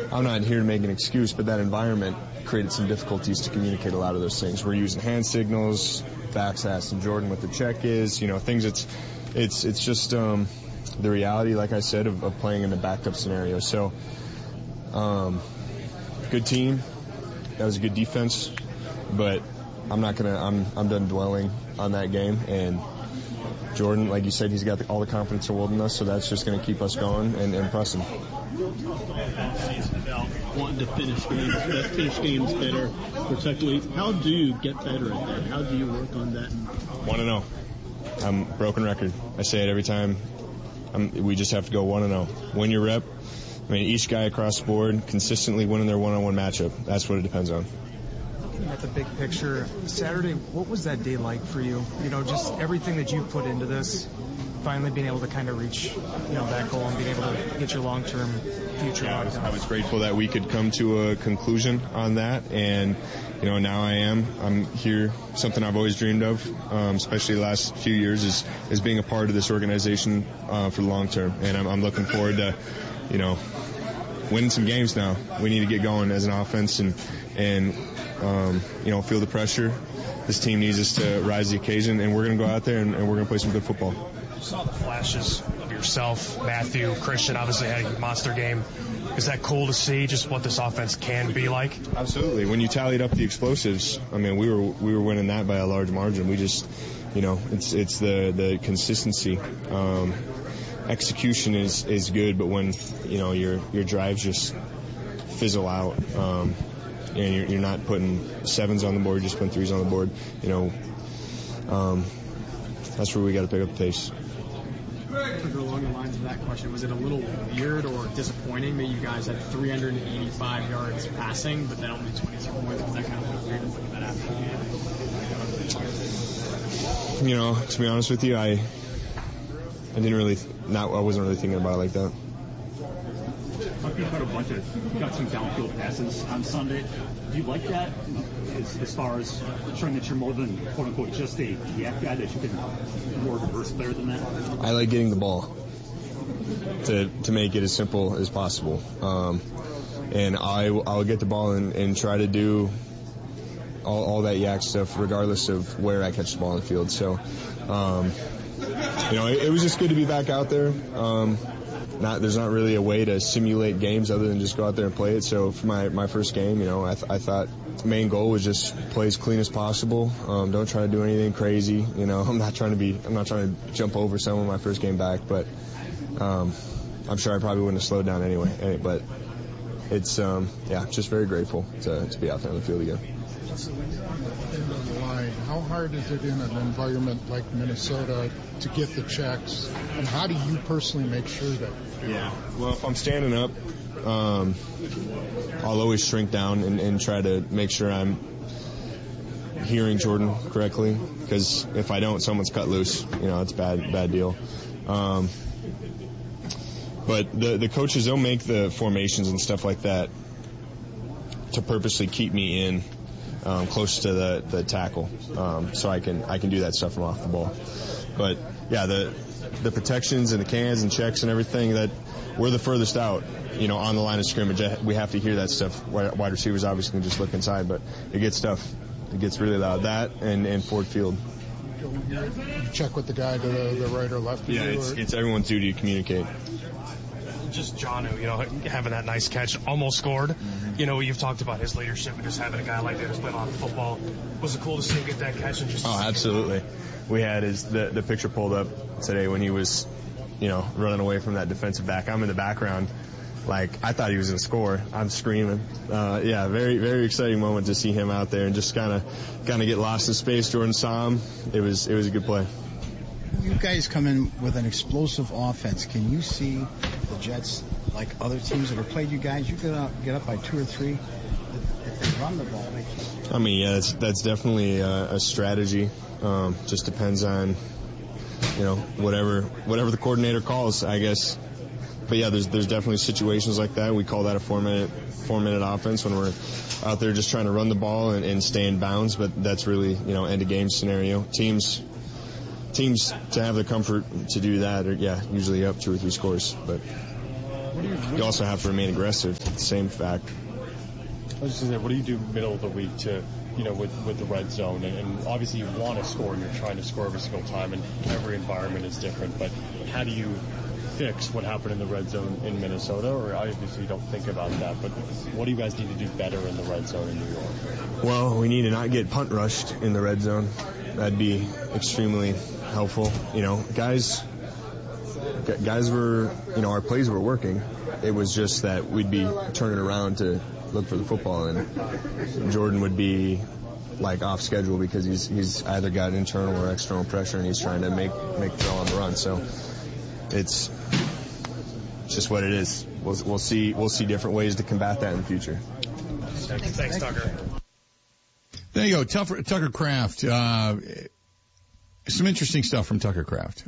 I'm not here to make an excuse, but that environment created some difficulties to communicate a lot of those things. We're using hand signals, backs asking Jordan what the check is, things it's just the reality, like I said, of playing in the backup scenario. So, good team. That was a good defense, but I'm done dwelling on that game. And Jordan, like you said, he's got all the confidence in the world in us, so that's just going to keep us going and pressing. About wanting to finish games better, particularly. How do you get better at that? How do you work on that? 1-0. I'm broken record. I say it every time. We just have to go 1-0. Win your rep. Each guy across the board consistently winning their one-on-one matchup. That's what it depends on. Looking at the big picture, Saturday, what was that day like for you? Just everything that you put into this, finally being able to kind of reach, that goal and being able to get your long-term future. I was grateful that we could come to a conclusion on that, and now I'm here. Something I've always dreamed of, especially the last few years, is being a part of this organization for the long term, and I'm looking forward to winning some games now. We need to get going as an offense and feel the pressure. This team needs us to rise to the occasion, and we're going to go out there and we're going to play some good football. You saw the flashes of yourself, Matthew, Christian obviously had a monster game. Is that cool to see just what this offense can be like? Absolutely. When you tallied up the explosives, we were winning that by a large margin. We just, it's the consistency. Execution is good, but when your drives just fizzle out, and you're not putting 7s on the board, you're just putting 3s on the board. That's where we got to pick up the pace. Along the lines of that question, was it a little weird or disappointing that you guys had 385 yards passing, but then only 22 points? Was that kind of weird to look at that after the game? To be honest with you, I wasn't really thinking about it like that. Talking about got some downfield passes on Sunday. Do you like that as far as showing that you're more than, quote unquote, just a gap guy, that you can be more diverse player than that? I like getting the ball to make it as simple as possible. And I'll get the ball and try to do all that yak stuff regardless of where I catch the ball in the field. So, it was just good to be back out there. There's not really a way to simulate games other than just go out there and play it. So for my first game, I thought the main goal was just play as clean as possible. Don't try to do anything crazy. I'm not trying to jump over someone my first game back, but I'm sure I probably wouldn't have slowed down anyway. But it's just very grateful to be out there on the field again. How hard is it in an environment like Minnesota to get the checks, and how do you personally make sure that? Well, if I'm standing up, I'll always shrink down and try to make sure I'm hearing Jordan correctly, because if I don't, someone's cut loose. It's a bad deal. But the coaches, they'll make the formations and stuff like that to purposely keep me in close to the tackle, so I can do that stuff from off the ball. But the protections and the cans and checks and everything, that we're the furthest out, on the line of scrimmage. We have to hear that stuff. Wide receivers obviously can just look inside, but it gets tough. It gets really loud. That and Ford Field. You check with the guy to the right or left of you? It's everyone's duty to communicate. Just Jonnu, having that nice catch, almost scored. Mm-hmm. You've talked about his leadership and just having a guy like that who's playing off football. Was it cool to see him get that catch and just? Oh, absolutely. We had the picture pulled up today when he was, running away from that defensive back. I'm in the background, I thought he was going to score. I'm screaming. Very, very exciting moment to see him out there and just kind of get lost in space. Jordan saw him. It was a good play. You guys come in with an explosive offense. Can you see the Jets, like other teams that have played you guys, you get up by 2 or 3 if they run the ball? That's definitely a strategy. Just depends on, whatever the coordinator calls, I guess. But there's definitely situations like that. We call that a 4-minute offense when we're out there just trying to run the ball and stay in bounds. But that's really, end of game scenario. Teams to have the comfort to do that are, usually up 2 or 3 scores. But you also have to remain aggressive. Same fact. I was just going to say, what do you do middle of the week to, with the red zone? And obviously you want to score and you're trying to score every single time, and every environment is different. But how do you fix what happened in the red zone in Minnesota? Or obviously you don't think about that, but what do you guys need to do better in the red zone in New York? Well, we need to not get punt rushed in the red zone. That'd be extremely helpful. Guys were, our plays were working. It was just that we'd be turning around to look for the football, and Jordan would be like off schedule because he's either got internal or external pressure, and he's trying to make throw on the run. So it's just what it is. We'll see different ways to combat that in the future. Thanks, Tucker. There you go, Tucker Kraft. Some interesting stuff from Tucker Kraft.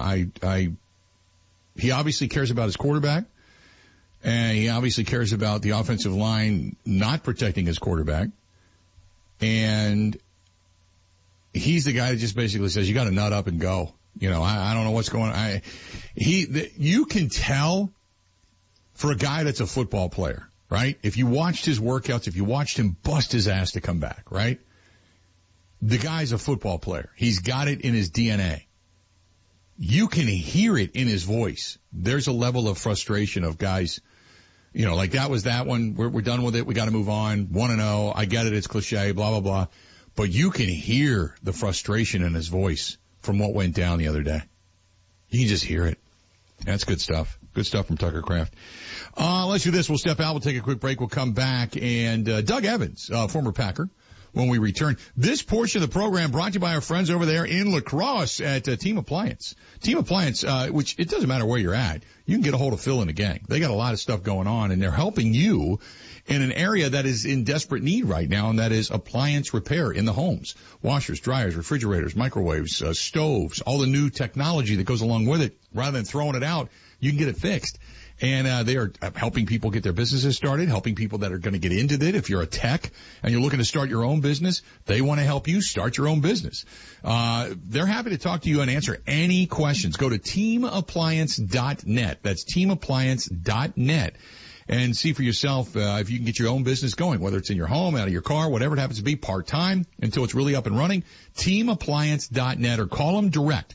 He obviously cares about his quarterback, and he obviously cares about the offensive line not protecting his quarterback. And he's the guy that just basically says, you got to nut up and go. I don't know what's going on. You can tell for a guy that's a football player, right? If you watched his workouts, if you watched him bust his ass to come back, right? The guy's a football player. He's got it in his DNA. You can hear it in his voice. There's a level of frustration of guys, like that was that one. We're done with it. We got to move on. 1-0. I get it. It's cliche, blah, blah, blah. But you can hear the frustration in his voice from what went down the other day. You can just hear it. That's good stuff. Good stuff from Tucker Kraft. Let's do this. We'll step out. We'll take a quick break. We'll come back. And Doug Evans, former Packer, when we return. This portion of the program brought to you by our friends over there in La Crosse at Team Appliance. Team Appliance, which it doesn't matter where you're at. You can get a hold of Phil and the gang. They got a lot of stuff going on, and they're helping you in an area that is in desperate need right now, and that is appliance repair in the homes. Washers, dryers, refrigerators, microwaves, stoves, all the new technology that goes along with it. Rather than throwing it out, you can get it fixed. And they are helping people get their businesses started, helping people that are going to get into it. If you're a tech and you're looking to start your own business, they want to help you start your own business. They're happy to talk to you and answer any questions. Go to teamappliance.net. That's teamappliance.net. And see for yourself if you can get your own business going, whether it's in your home, out of your car, whatever it happens to be, part-time, until it's really up and running. Teamappliance.net, or call them direct,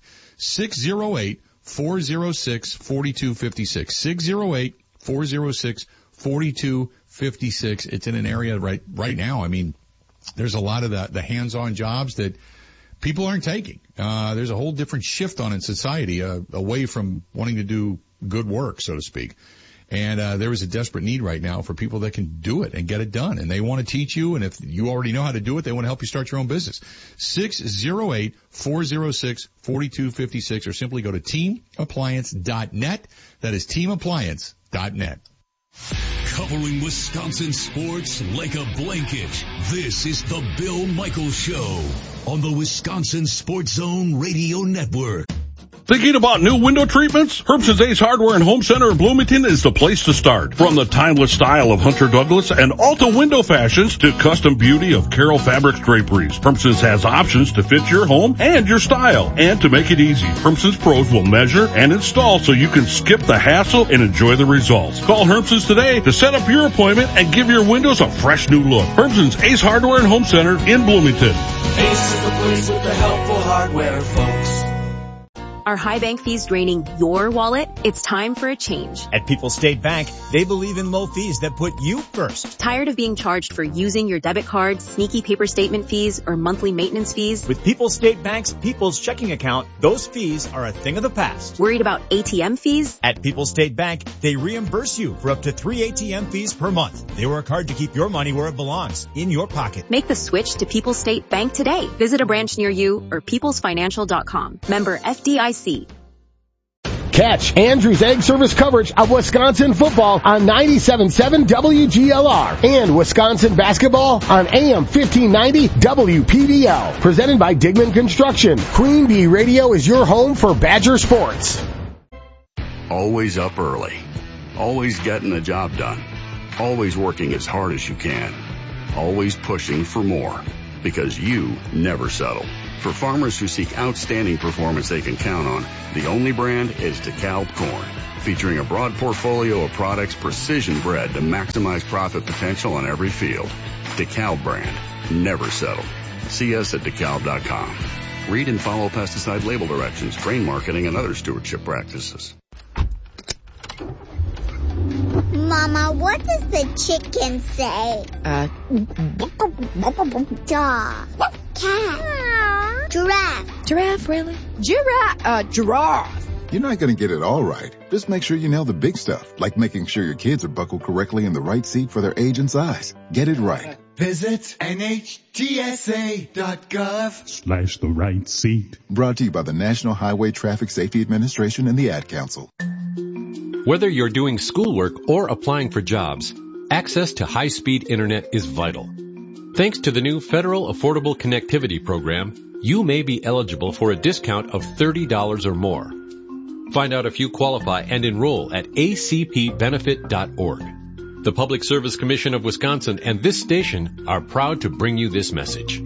608-406-4256. 608-406-4256. It's in an area right now. I mean, there's a lot of the hands-on jobs that people aren't taking. There's a whole different shift on in society, away from wanting to do good work, so to speak. And there is a desperate need right now for people that can do it and get it done. And they want to teach you, and if you already know how to do it, they want to help you start your own business. 608-406-4256, or simply go to teamappliance.net. That is teamappliance.net. Covering Wisconsin sports like a blanket, this is the Bill Michaels Show on the Wisconsin Sports Zone Radio Network. Thinking about new window treatments? Herbson's Ace Hardware and Home Center in Bloomington is the place to start. From the timeless style of Hunter Douglas and Alta window fashions to custom beauty of Carroll Fabrics draperies, Herbson's has options to fit your home and your style. And to make it easy, Herbson's pros will measure and install so you can skip the hassle and enjoy the results. Call Herbson's today to set up your appointment and give your windows a fresh new look. Herbson's Ace Hardware and Home Center in Bloomington. Ace is the place with the helpful hardware, folks. Are high bank fees draining your wallet? It's time for a change. At People's State Bank, they believe in low fees that put you first. Tired of being charged for using your debit card, sneaky paper statement fees, or monthly maintenance fees? With People's State Bank's People's Checking Account, those fees are a thing of the past. Worried about ATM fees? At People's State Bank, they reimburse you for up to 3 ATM fees per month. They work hard to keep your money where it belongs, in your pocket. Make the switch to People's State Bank today. Visit a branch near you or peoplesfinancial.com. Member FDIC. Catch Andrew's Egg Service coverage of Wisconsin football on 97.7 WGLR and Wisconsin basketball on AM 1590 WPDL. Presented by Digman Construction. Queen Bee Radio is your home for Badger sports. Always up early. Always getting the job done. Always working as hard as you can. Always pushing for more. Because you never settle. For farmers who seek outstanding performance they can count on, the only brand is DeKalb Corn. featuring a broad portfolio of products precision bred to maximize profit potential on every field. DeKalb brand. Never settle. See us at DeKalb.com. Read and follow pesticide label directions, grain marketing, and other stewardship practices. Mama, what does the chicken say? Dog. Cat. Giraffe. Giraffe, really? Giraffe. You're not going to get it all right. Just make sure you nail the big stuff, like making sure your kids are buckled correctly in the right seat for their age and size. Get it right. Visit NHTSA.gov/the right seat. Brought to you by the National Highway Traffic Safety Administration and the Ad Council. Whether you're doing schoolwork or applying for jobs, access to high-speed internet is vital. Thanks to the new Federal Affordable Connectivity Program, you may be eligible for a discount of $30 or more. Find out if you qualify and enroll at acpbenefit.org. The Public Service Commission of Wisconsin and this station are proud to bring you this message.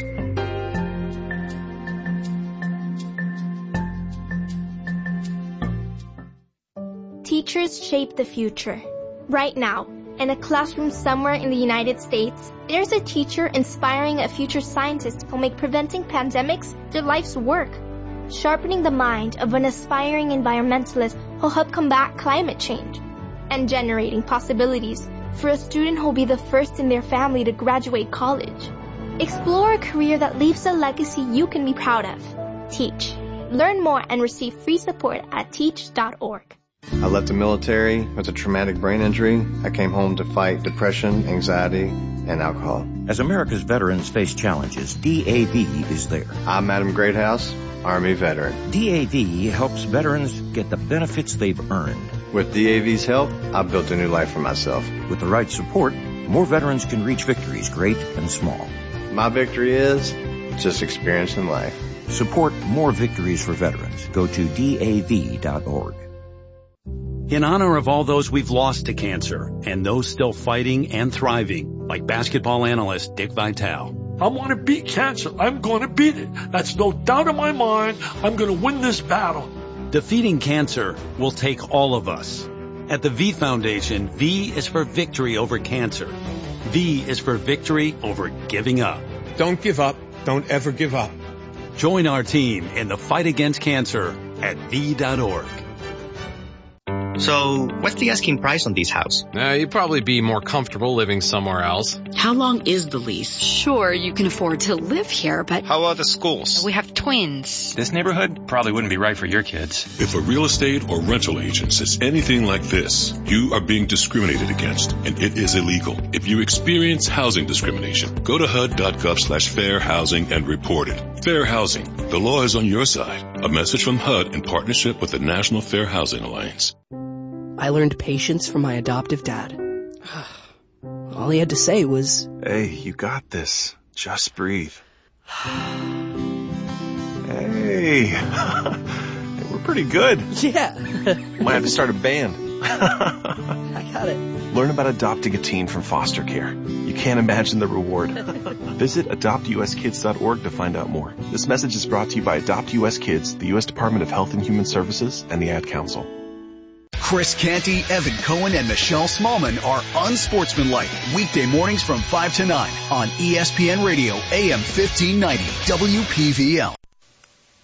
Teachers shape the future. Right now, in a classroom somewhere in the United States, there's a teacher inspiring a future scientist who'll make preventing pandemics their life's work. Sharpening the mind of an aspiring environmentalist who'll help combat climate change. And generating possibilities for a student who'll be the first in their family to graduate college. Explore a career that leaves a legacy you can be proud of. Teach. Learn more and receive free support at teach.org. I left the military with a traumatic brain injury. I came home to fight depression, anxiety, and alcohol. As America's veterans face challenges, DAV is there. I'm Adam Greathouse, Army veteran. DAV helps veterans get the benefits they've earned. With DAV's help, I've built a new life for myself. With the right support, more veterans can reach victories, great and small. My victory is just experiencing life. Support more victories for veterans. Go to DAV.org. In honor of all those we've lost to cancer and those still fighting and thriving, like basketball analyst Dick Vitale. I want to beat cancer. I'm going to beat it. That's no doubt in my mind. I'm going to win this battle. Defeating cancer will take all of us. At the V Foundation, V is for victory over cancer. V is for victory over giving up. Don't give up. Don't ever give up. Join our team in the fight against cancer at V.org. So, what's the asking price on these houses? You'd probably be more comfortable living somewhere else. How long is the lease? Sure, you can afford to live here, but... How about the schools? We have twins. This neighborhood probably wouldn't be right for your kids. If a real estate or rental agent says anything like this, you are being discriminated against, and it is illegal. If you experience housing discrimination, go to HUD.gov/fair housing and report it. Fair housing. The law is on your side. A message from HUD in partnership with the National Fair Housing Alliance. I learned patience from my adoptive dad. All he had to say was, "Hey, you got this. Just breathe." Hey, we're pretty good. Yeah. Might have to start a band. I got it. Learn about adopting a teen from foster care. You can't imagine the reward. Visit adoptuskids.org to find out more. This message is brought to you by Adopt US Kids, the U.S. Department of Health and Human Services, and the Ad Council. Chris Canty, Evan Cohen, and Michelle Smallman are Unsportsmanlike, weekday mornings from 5 to 9 on ESPN Radio, AM 1590, WPVL.